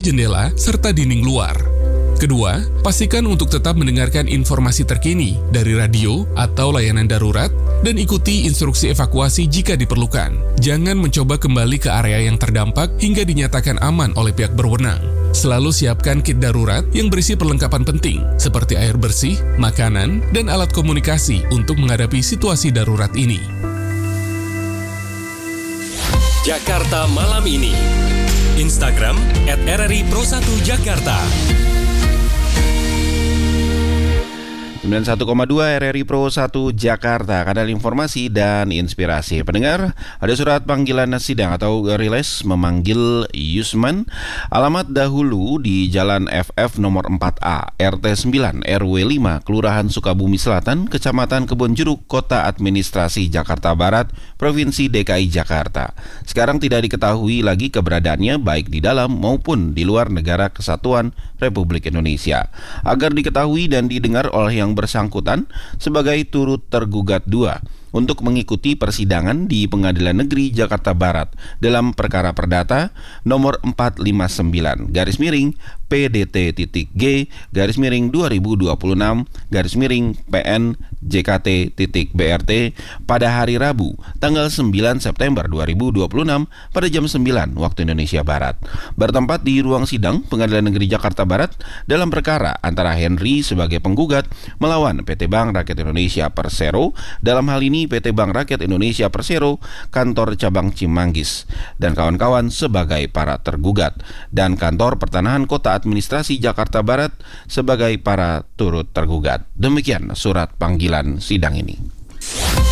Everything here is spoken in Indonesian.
jendela, serta dinding luar. Kedua, pastikan untuk tetap mendengarkan informasi terkini dari radio atau layanan darurat dan ikuti instruksi evakuasi jika diperlukan. Jangan mencoba kembali ke area yang terdampak hingga dinyatakan aman oleh pihak berwenang. Selalu siapkan kit darurat yang berisi perlengkapan penting seperti air bersih, makanan, dan alat komunikasi untuk menghadapi situasi darurat ini. Jakarta Malam Ini. Instagram @RRI Pro 1 Jakarta. 91,2 RRI Pro 1 Jakarta, kanal informasi dan inspirasi. Pendengar, ada surat panggilan sidang atau rilis memanggil Yusman, alamat dahulu di Jalan FF nomor 4A, RT 9, RW 5, Kelurahan Sukabumi Selatan, Kecamatan Kebonjeruk, Kota Administrasi Jakarta Barat, Provinsi DKI Jakarta. Sekarang tidak diketahui lagi keberadaannya baik di dalam maupun di luar negara kesatuan Republik Indonesia. Agar diketahui dan didengar oleh yang bersangkutan sebagai turut tergugat 2 untuk mengikuti persidangan di Pengadilan Negeri Jakarta Barat dalam perkara perdata nomor 459 PDT.G/2026/PN JKT.BRT pada hari Rabu tanggal 9 September 2026 pada jam 9 waktu Indonesia Barat, bertempat di ruang sidang Pengadilan Negeri Jakarta Barat dalam perkara antara Henry sebagai penggugat melawan PT Bank Rakyat Indonesia Persero, dalam hal ini PT Bank Rakyat Indonesia Persero Kantor Cabang Cimanggis, dan kawan-kawan sebagai para tergugat, dan Kantor Pertanahan Kota Administrasi Jakarta Barat sebagai para turut tergugat. Demikian surat panggilan sidang ini.